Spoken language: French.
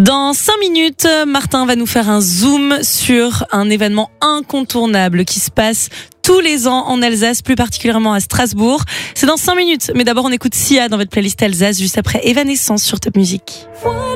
Dans 5 minutes, Martin va nous faire un zoom sur un événement incontournable qui se passe tous les ans en Alsace, plus particulièrement à Strasbourg. C'est dans 5 minutes, mais d'abord on écoute Sia dans votre playlist Alsace, juste après Evanescence sur Top Music.